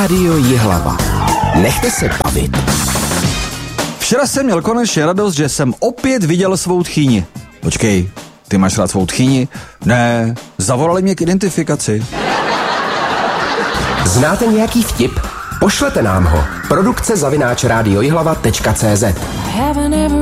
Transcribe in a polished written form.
Rádio Jihlava. Nechte se bavit. Včera jsem měl konečně radost, že jsem opět viděl svou tchýni. Počkej, ty máš rád svou tchýni? Ne, zavolali mě k identifikaci. Znáte nějaký vtip? Pošlete nám ho. Produkce @radiojihlava.cz